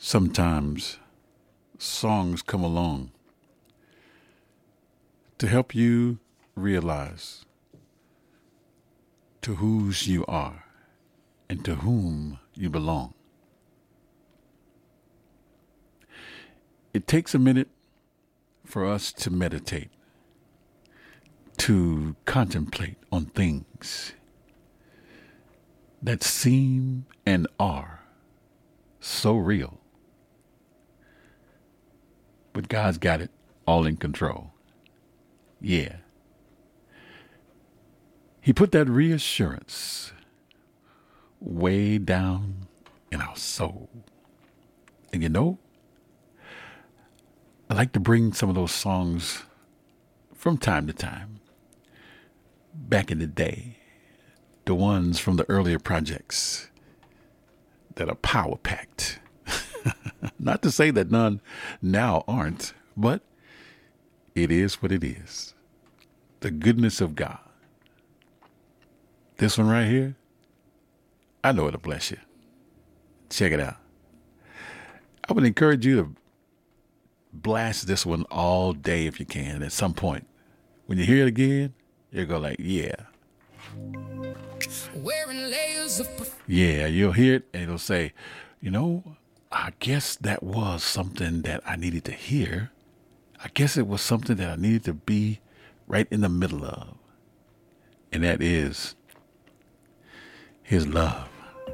Sometimes songs come along to help you realize to whose you are and to whom you belong. It takes a minute for us to meditate, to contemplate on things that seem and are so real. But God's got it all in control. Yeah. He put that reassurance way down in our soul. And you know, I like to bring some of those songs from time to time. Back in the day, the ones from the earlier projects that are power-packed. Not to say that none now aren't, but it is what it is. The goodness of God. This one right here, I know it'll bless you. Check it out. I would encourage you to blast this one all day if you can. At some point, when you hear it again, you'll go like, yeah. Yeah, you'll hear it and it'll say, you know, I guess that was something that I needed to hear. I guess it was something that I needed to be right in the middle of. And that is His love.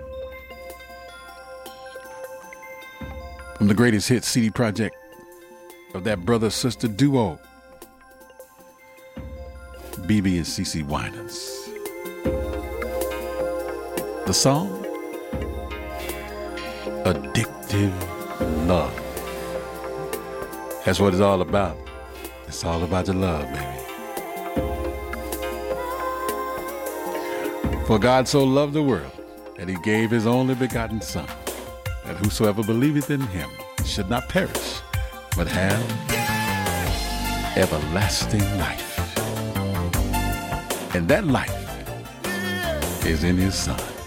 From the greatest hit CD project of that brother-sister duo, BeBe and CeCe Winans. The song, Addictive Love. That's what it's all about. It's all about the love, baby. For God so loved the world that He gave His only begotten Son, that whosoever believeth in Him should not perish, but have everlasting life. And that life is in His Son.